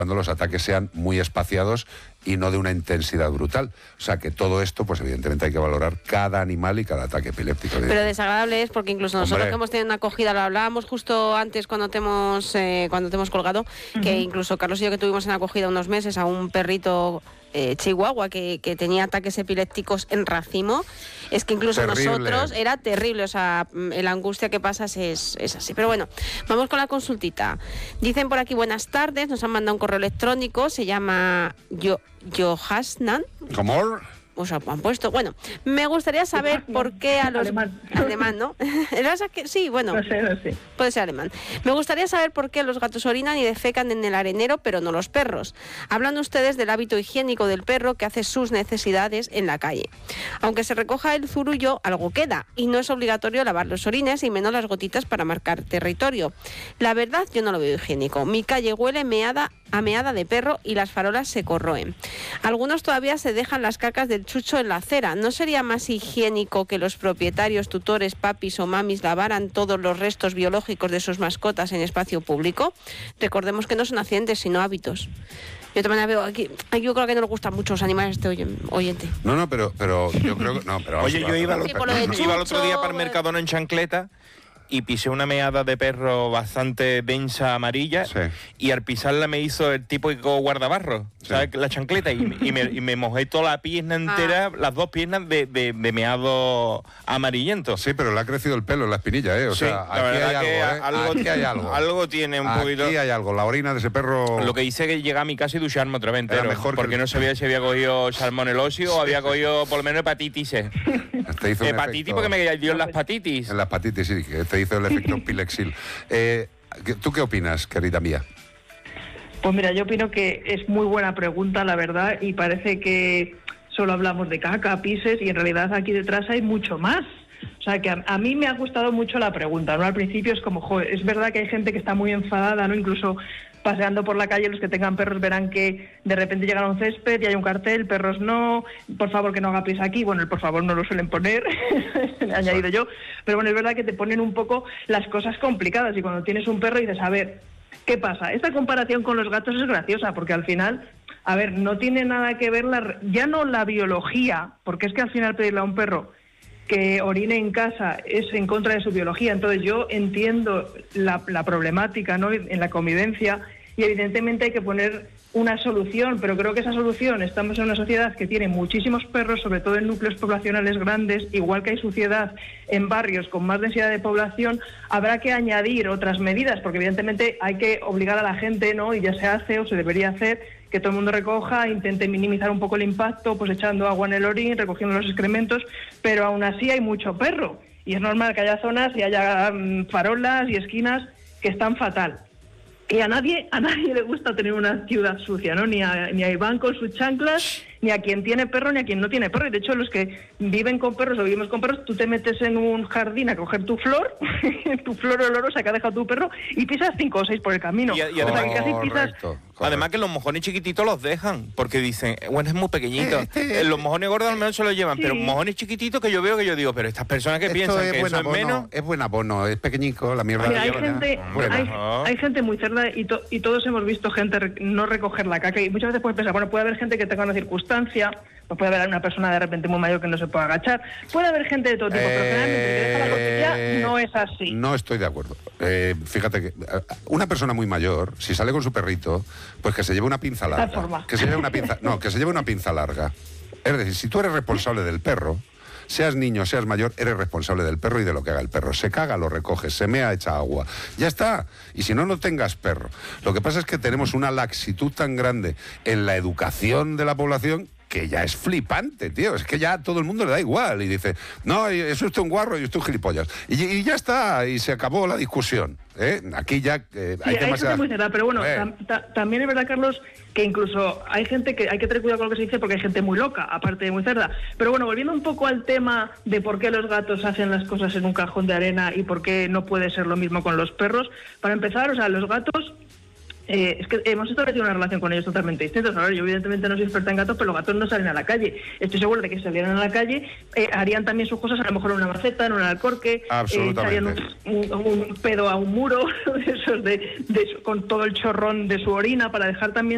cuando los ataques sean muy espaciados y no de una intensidad brutal. O sea que todo esto, pues evidentemente hay que valorar cada animal y cada ataque epiléptico. Pero desagradable es porque incluso nosotros que hemos tenido una acogida, lo hablábamos justo antes cuando te hemos colgado, que incluso Carlos y yo que tuvimos en acogida unos meses a un perrito chihuahua que tenía ataques epilépticos en racimo, es que incluso nosotros era terrible, o sea, la angustia que pasas es así. Pero bueno, vamos con la consultita. Dicen por aquí, buenas tardes, nos han mandado un correo electrónico, se llama Johasnan. ¿Cómo? Pues han puesto. Bueno, me gustaría saber por qué a los... Alemán, ¿no? Sí, bueno. No sé. Puede ser alemán. Me gustaría saber por qué los gatos orinan y defecan en el arenero, pero no los perros. Hablan ustedes del hábito higiénico del perro que hace sus necesidades en la calle. Aunque se recoja el zurullo, algo queda. Y no es obligatorio lavar los orines y menos las gotitas para marcar territorio. La verdad, yo no lo veo higiénico. Mi calle huele a meada de perro y las farolas se corroen. Algunos todavía se dejan las cacas del chucho en la acera. ¿No sería más higiénico que los propietarios, tutores, papis o mamis lavaran todos los restos biológicos de sus mascotas en espacio público? Recordemos que no son accidentes, sino hábitos. Yo también veo aquí, yo creo que no le gustan mucho los animales a este oyente. No, pero yo creo que... No, pero oye, yo iba el otro día para el Mercadona en chancleta y pisé una meada de perro bastante densa amarilla, sí. Y al pisarla me hizo el típico guardabarro, sí. ¿Sabes? La chancleta y me mojé toda la pierna entera, las dos piernas de meado amarillento. Sí, pero le ha crecido el pelo en la espinilla, ¿eh? O sí, sea, aquí hay algo. Algo tiene un poquito. Aquí hay algo, la orina de ese perro... Lo que hice que llegué a mi casa y ducharme otra vez entero, porque no sabía si había cogido salmonelosis o había cogido por lo menos hepatitis. Hepatitis porque me dio en las hepatitis. En las hepatitis, sí, que te hizo el efecto Pilexil. ¿Tú qué opinas, querida mía? Pues mira, yo opino que es muy buena pregunta, la verdad, y parece que solo hablamos de caca, pises, y en realidad aquí detrás hay mucho más. O sea, que a mí me ha gustado mucho la pregunta, ¿no? Al principio es como, joder, es verdad que hay gente que está muy enfadada, ¿no? Incluso paseando por la calle, los que tengan perros verán que de repente llegan a un césped y hay un cartel, perros no, por favor que no haga pis aquí. Bueno, el por favor no lo suelen poner, he añadido yo, pero bueno, es verdad que te ponen un poco las cosas complicadas y cuando tienes un perro dices, a ver, ¿qué pasa? Esta comparación con los gatos es graciosa porque al final, a ver, no tiene nada que ver ya no la biología, porque es que al final pedirle a un perro que orine en casa es en contra de su biología. Entonces yo entiendo la problemática, ¿no?, en la convivencia, y evidentemente hay que poner una solución, pero creo que esa solución, estamos en una sociedad que tiene muchísimos perros, sobre todo en núcleos poblacionales grandes, igual que hay suciedad en barrios con más densidad de población, habrá que añadir otras medidas, porque evidentemente hay que obligar a la gente, ¿no?, y ya se hace o se debería hacer, que todo el mundo recoja, intente minimizar un poco el impacto, pues echando agua en el orín, recogiendo los excrementos, pero aún así hay mucho perro, y es normal que haya zonas y haya farolas y esquinas que están fatal. Y a nadie le gusta tener una ciudad sucia, ¿no? Ni a Iván con sus chanclas, ni a quien tiene perro, ni a quien no tiene perro. Y de hecho, los que viven con perros o vivimos con perros, tú te metes en un jardín a coger tu flor olorosa que ha dejado tu perro, y pisas 5 o 6 por el camino. Y además, que casi pisas... Además que los mojones chiquititos los dejan, porque dicen, bueno, es muy pequeñito. Los mojones gordos al menos se los llevan, sí. Pero mojones chiquititos que yo veo, que yo digo, pero estas personas que piensan que eso es menos... Es buen abono, es pequeñico, la mierda. Mira, hay gente muy cerda y todos hemos visto gente no recoger la caca, y muchas veces puedes pensar, bueno, puede haber gente que tenga una circunstancia, pues puede haber una persona de repente muy mayor que no se pueda agachar, puede haber gente de todo tipo, pero generalmente el que deja la costilla no es así. No estoy de acuerdo. Fíjate que una persona muy mayor, si sale con su perrito, pues que se lleve una pinza larga. Que se lleve una pinza larga. Es decir, si tú eres responsable del perro, seas niño, seas mayor, eres responsable del perro y de lo que haga el perro. Se caga, lo recoges, se mea, echa agua. Ya está. Y si no, no tengas perro. Lo que pasa es que tenemos una laxitud tan grande en la educación de la población que ya es flipante, tío. Es que ya a todo el mundo le da igual. Y dice, no, es usted un guarro y usted un gilipollas. Y ya está, y se acabó la discusión. Aquí ya hay demasiada... muy cerrada, pero bueno, también es verdad, Carlos, que incluso hay gente que hay que tener cuidado con lo que se dice, porque hay gente muy loca, aparte de muy cerda. Pero bueno, volviendo un poco al tema de por qué los gatos hacen las cosas en un cajón de arena y por qué no puede ser lo mismo con los perros. Para empezar, o sea, los gatos... es que hemos establecido una relación con ellos totalmente distinta. Ahora, yo evidentemente no soy experta en gatos, pero los gatos no salen a la calle. Estoy seguro de que si salieran a la calle harían también sus cosas, a lo mejor en una maceta, en un alcorque, echarían un pedo a un muro, esos con todo el chorrón de su orina, para dejar también